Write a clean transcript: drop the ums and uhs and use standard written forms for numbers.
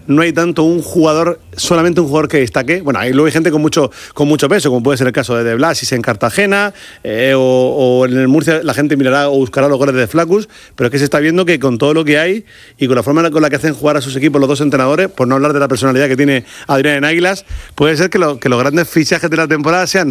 no hay tanto solamente un jugador que destaque. Bueno, luego hay gente con mucho peso, como puede ser el caso de Blasis en Cartagena, o en el Murcia la gente mirará o buscará los goles de Flaccus, pero es que se está viendo que con todo lo que hay y con la forma con la que hacen jugar a sus equipos los dos entrenadores, por no hablar de la personalidad que tiene Adrián en Águilas, puede ser que los grandes fichajes de la temporada sean